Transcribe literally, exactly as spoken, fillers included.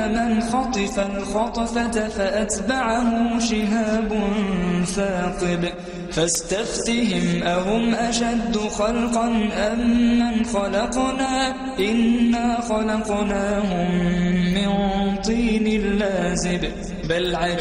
من خطف الخطفة فأتبعه شهاب ثاقب فاستفتهم أهم أشد خلقا أم من خلقنا إنا خلقناهم من طين لازب بل